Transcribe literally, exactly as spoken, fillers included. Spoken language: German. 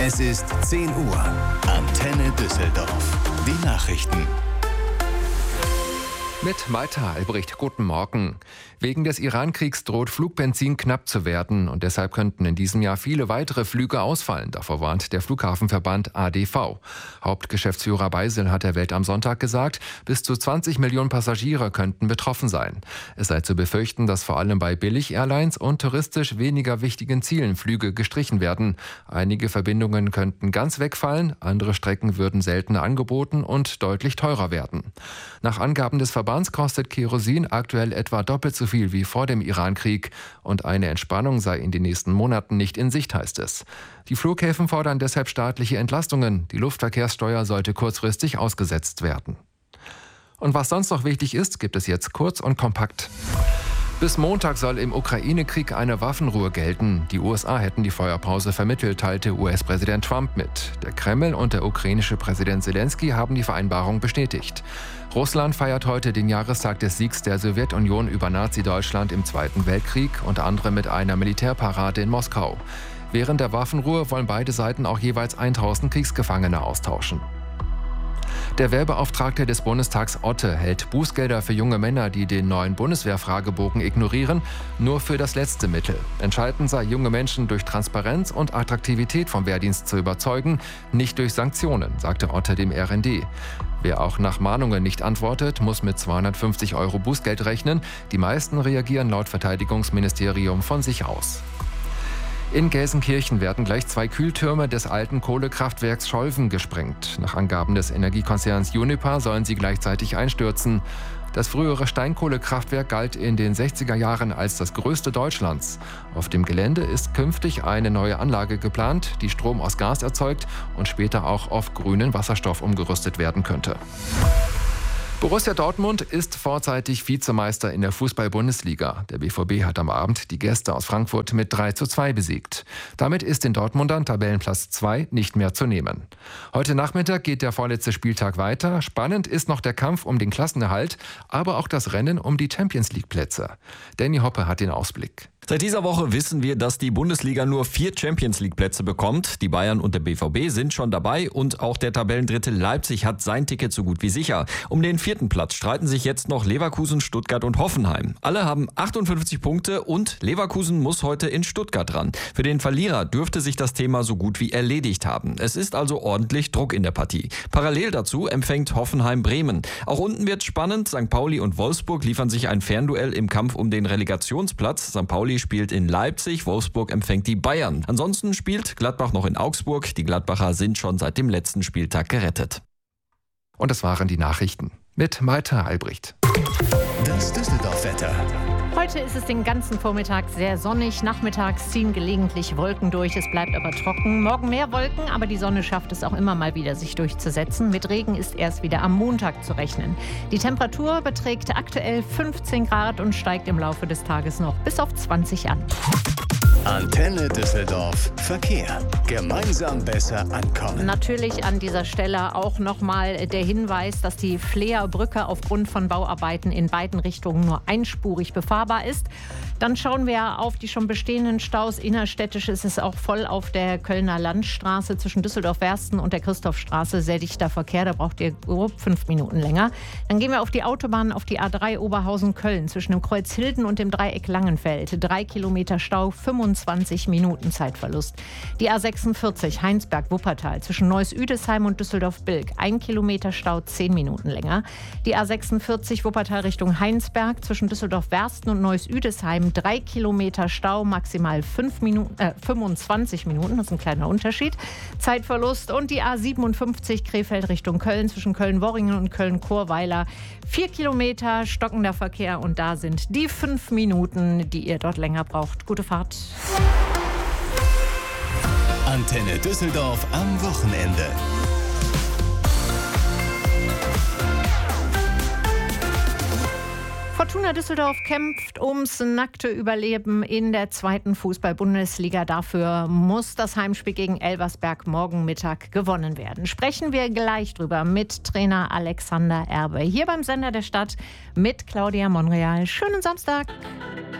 Es ist zehn Uhr. Antenne Düsseldorf. Die Nachrichten. Mit Maita Albrecht, guten Morgen. Wegen des Iran-Kriegs droht Flugbenzin knapp zu werden und deshalb könnten in diesem Jahr viele weitere Flüge ausfallen. Davor warnt der Flughafenverband A D V. Hauptgeschäftsführer Beisel hat der Welt am Sonntag gesagt, bis zu zwanzig Millionen Passagiere könnten betroffen sein. Es sei zu befürchten, dass vor allem bei Billig-Airlines und touristisch weniger wichtigen Zielen Flüge gestrichen werden. Einige Verbindungen könnten ganz wegfallen, andere Strecken würden seltener angeboten und deutlich teurer werden. Nach Angaben des Verbands kostet Kerosin aktuell etwa doppelt so viel wie vor dem Iran-Krieg und eine Entspannung sei in den nächsten Monaten nicht in Sicht, heißt es. Die Flughäfen fordern deshalb staatliche Entlastungen. Die Luftverkehrssteuer sollte kurzfristig ausgesetzt werden. Und was sonst noch wichtig ist, gibt es jetzt kurz und kompakt. Bis Montag soll im Ukraine-Krieg eine Waffenruhe gelten. Die U S A hätten die Feuerpause vermittelt, teilte U S-Präsident Trump mit. Der Kreml und der ukrainische Präsident Selenskyj haben die Vereinbarung bestätigt. Russland feiert heute den Jahrestag des Siegs der Sowjetunion über Nazi-Deutschland im Zweiten Weltkrieg, unter anderem mit einer Militärparade in Moskau. Während der Waffenruhe wollen beide Seiten auch jeweils tausend Kriegsgefangene austauschen. Der Wehrbeauftragte des Bundestags Otte hält Bußgelder für junge Männer, die den neuen Bundeswehrfragebogen ignorieren, nur für das letzte Mittel. Entscheidend sei, junge Menschen durch Transparenz und Attraktivität vom Wehrdienst zu überzeugen, nicht durch Sanktionen, sagte Otte dem R N D. Wer auch nach Mahnungen nicht antwortet, muss mit zweihundertfünfzig Euro Bußgeld rechnen. Die meisten reagieren laut Verteidigungsministerium von sich aus. In Gelsenkirchen werden gleich zwei Kühltürme des alten Kohlekraftwerks Scholven gesprengt. Nach Angaben des Energiekonzerns Uniper sollen sie gleichzeitig einstürzen. Das frühere Steinkohlekraftwerk galt in den sechziger Jahren als das größte Deutschlands. Auf dem Gelände ist künftig eine neue Anlage geplant, die Strom aus Gas erzeugt und später auch auf grünen Wasserstoff umgerüstet werden könnte. Borussia Dortmund ist vorzeitig Vizemeister in der Fußball-Bundesliga. Der B V B hat am Abend die Gäste aus Frankfurt mit drei zu zwei besiegt. Damit ist den Dortmundern Tabellenplatz zwei nicht mehr zu nehmen. Heute Nachmittag geht der vorletzte Spieltag weiter. Spannend ist noch der Kampf um den Klassenerhalt, aber auch das Rennen um die Champions-League-Plätze. Danny Hoppe hat den Ausblick. Seit dieser Woche wissen wir, dass die Bundesliga nur vier Champions-League-Plätze bekommt. Die Bayern und der B V B sind schon dabei und auch der Tabellendritte Leipzig hat sein Ticket so gut wie sicher. Um den vierten Platz streiten sich jetzt noch Leverkusen, Stuttgart und Hoffenheim. Alle haben achtundfünfzig Punkte und Leverkusen muss heute in Stuttgart ran. Für den Verlierer dürfte sich das Thema so gut wie erledigt haben. Es ist also ordentlich Druck in der Partie. Parallel dazu empfängt Hoffenheim Bremen. Auch unten wird spannend. Sankt Pauli und Wolfsburg liefern sich ein Fernduell im Kampf um den Relegationsplatz. Sankt Pauli spielt in Leipzig, Wolfsburg empfängt die Bayern. Ansonsten spielt Gladbach noch in Augsburg. Die Gladbacher sind schon seit dem letzten Spieltag gerettet. Und das waren die Nachrichten mit Maita Albrecht. Das Düsseldorf-Wetter. Heute ist es den ganzen Vormittag sehr sonnig. Nachmittags ziehen gelegentlich Wolken durch. Es bleibt aber trocken. Morgen mehr Wolken, aber die Sonne schafft es auch immer mal wieder, sich durchzusetzen. Mit Regen ist erst wieder am Montag zu rechnen. Die Temperatur beträgt aktuell fünfzehn Grad und steigt im Laufe des Tages noch bis auf zwanzig an. Antenne Düsseldorf Verkehr. Gemeinsam besser ankommen. Natürlich an dieser Stelle auch nochmal der Hinweis, dass die Fleer Brücke aufgrund von Bauarbeiten in beiden Richtungen nur einspurig befahrbar ist. Dann schauen wir auf die schon bestehenden Staus. Innerstädtisch ist es auch voll auf der Kölner Landstraße zwischen Düsseldorf-Wersten und der Christophstraße. Sehr dichter Verkehr, da braucht ihr grob fünf Minuten länger. Dann gehen wir auf die Autobahn, auf die A drei Oberhausen-Köln zwischen dem Kreuz Hilden und dem Dreieck Langenfeld. Drei Kilometer Stau, fünfundzwanzig Minuten Zeitverlust. Die A sechsundvierzig Heinsberg-Wuppertal zwischen Neuss-Üdesheim und Düsseldorf-Bilk. Ein Kilometer Stau, zehn Minuten länger. Die A sechsundvierzig Wuppertal Richtung Heinsberg zwischen Düsseldorf-Wersten und Neuss-Üdesheim. Drei Kilometer Stau, maximal fünf Minuten, äh, fünfundzwanzig Minuten. Das ist ein kleiner Unterschied. Zeitverlust. Und die A siebenundfünfzig Krefeld Richtung Köln zwischen Köln-Worringen und Köln-Chorweiler. Vier Kilometer stockender Verkehr und da sind die fünf Minuten, die ihr dort länger braucht. Gute Fahrt. Antenne Düsseldorf am Wochenende. Fortuna Düsseldorf kämpft ums nackte Überleben in der zweiten Fußball-Bundesliga. Dafür muss das Heimspiel gegen Elversberg morgen Mittag gewonnen werden. Sprechen wir gleich drüber mit Trainer Alexander Erbe. Hier beim Sender der Stadt mit Claudia Monreal. Schönen Samstag.